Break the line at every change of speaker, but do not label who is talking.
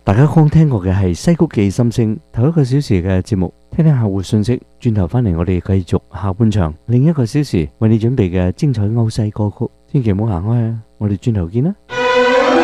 大家剛聽過嘅係西谷記心聲頭一個小時嘅節目，聽聽客戶信息，轉頭翻嚟我哋繼續下半場另一個小時為你準備嘅精彩歐西歌曲，千祈唔好行開啊！我哋轉頭見啦〜